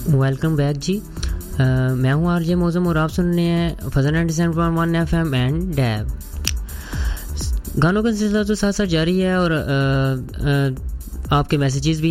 Welcome back जी। मैं हूँ RJ मौसम और आप सुन रहे हैं फजल 97.1 FM एंड डैब। गानों का सिलसिला तो साथ साथ जारी है और आपके मैसेजेस भी